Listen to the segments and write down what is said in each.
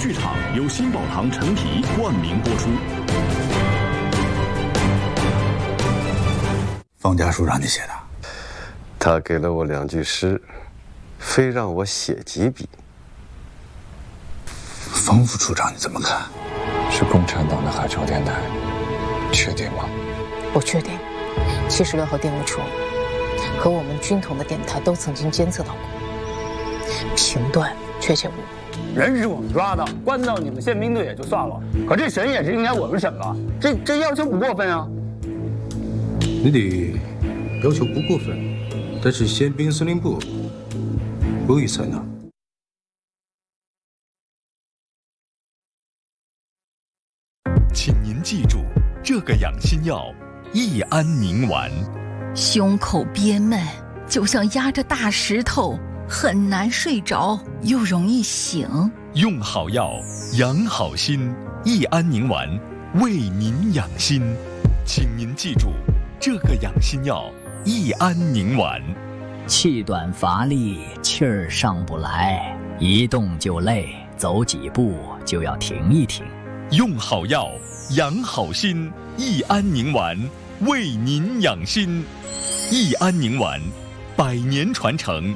剧场由新宝堂陈皮冠名播出。 方家书让你写的？ 他给了我2句诗，非让我写几笔。 冯副处长你怎么看？ 是共产党的海潮电台，确定吗？ 不确定。76号电务处和我们军统的电台都曾经监测到过，评断确切无误。 人是我们抓的，关到你们宪兵队也就算了，可这审也是应该我们审吧？这要求不过分啊！ 你的要求不过分，但是宪兵司令部不予采纳。 请您记住这个养心药益安宁丸。 胸口憋闷，就像压着大石头，很难睡着，又容易醒。 用好药，养好心，益安宁丸为您养心。请您记住这个养心药益安宁丸。 气短乏力，气儿上不来，一动就累，走几步就要停一停。 用好药，养好心，益安宁丸为您养心。益安宁丸100年传承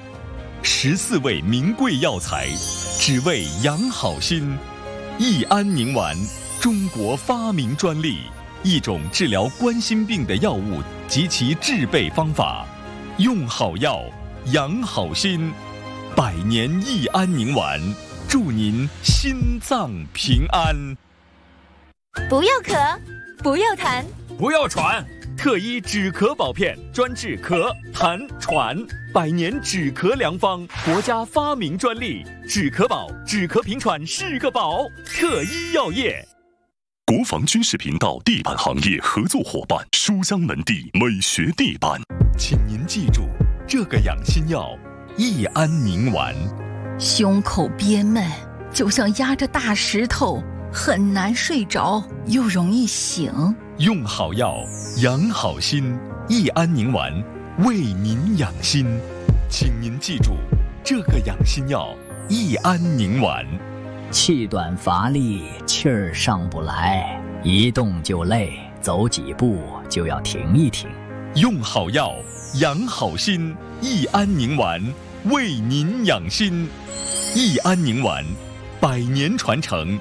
，14味名贵药材，只为养好心。益安宁丸，中国发明专利，一种治疗冠心病的药物及其制备方法。用好药，养好心，100年益安宁丸，祝您心脏平安。 不要咳，不要痰， 不要喘。特医止咳宝片，专治咳、痰、喘，100年止咳良方，国家发明专利。止咳宝，止咳平喘是个宝。特医药业。 国防军事频道地板行业合作伙伴书香门第美学地板。 请您记住这个养心药益安宁丸。 胸口憋闷，就像压着大石头，很难睡着，又容易醒。 用好药，养好心，益安宁丸为您养心。请您记住这个养心药益安宁丸。 气短乏力，气儿上不来，一动就累，走几步就要停一停。 用好药，养好心，益安宁丸为您养心。益安宁丸100年传承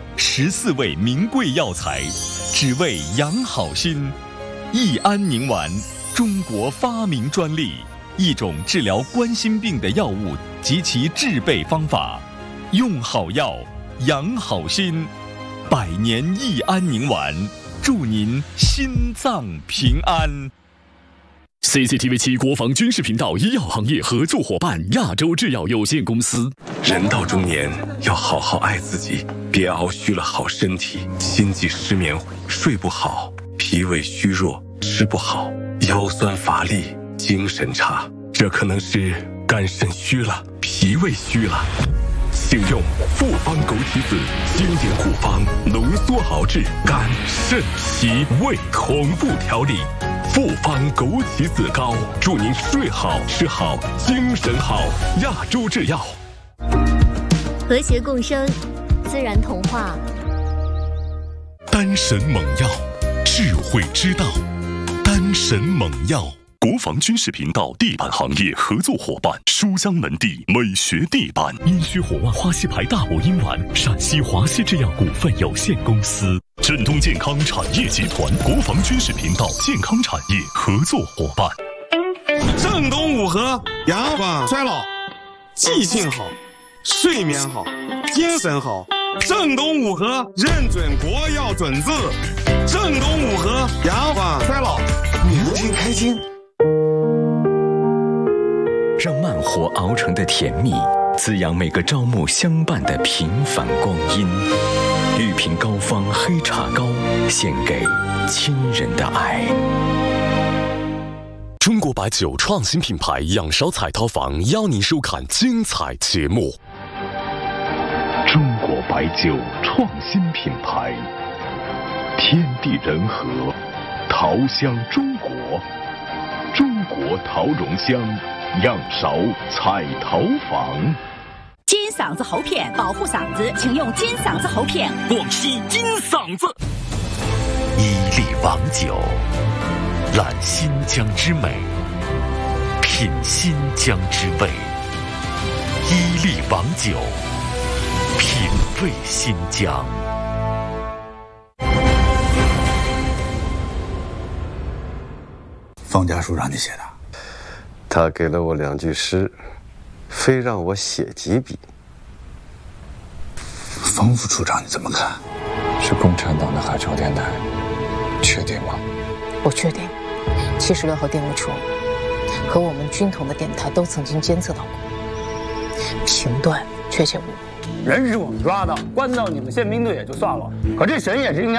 ，14味名贵药材，只为养好心。益安宁丸，中国发明专利，一种治疗冠心病的药物及其制备方法。用好药，养好心，100年益安宁丸，祝您心脏平安。 CCTV7 国防军事频道医药行业合作伙伴亚洲制药有限公司。 人到中年要好好爱自己，别熬虚了好身体，心悸失眠，睡不好，脾胃虚弱，吃不好，腰酸乏力，精神差，这可能是肝肾虚了，脾胃虚了。请用复方枸杞子经典护方浓缩熬制肝肾脾胃同步调理。复方枸杞子膏，祝您睡好吃好精神好。亚洲制药。 和谐共生，自然童话。 丹神猛药，智慧之道。丹神猛药。国防军事频道地板行业合作伙伴书香门第美学地板。阴虚火旺花溪牌大补阴丸，陕西华西制药股份有限公司。振东健康产业集团国防军事频道健康产业合作伙伴。 正东五合，延缓衰老，记性好，睡眠好，精神好。正东五合认准国药准字。正东五合，延缓衰老，年轻开心。 让慢火熬成的甜蜜滋养每个朝暮相伴的平凡光阴。玉瓶膏方黑茶膏，献给亲人的爱。 中国白酒创新品牌仰韶彩陶坊邀您收看精彩节目。 中国白酒创新品牌，天地人和，陶香中国，中国陶容香。仰韶彩陶坊。 金嗓子喉片保护嗓子，请用金嗓子喉片。 广西金嗓子，伊利王酒，揽新疆之美，品新疆之味。伊利王酒，品味新疆。 方家书让你写的？ 他给了我2句诗，非让我写几笔。 冯副处长你怎么看？ 是共产党的海潮电台，确定吗？ 我确定，76号电路处和我们军统的电台都曾经监测到过，频段确切无误。 人是我们抓的，关到你们宪兵队也就算了，可这神也是应该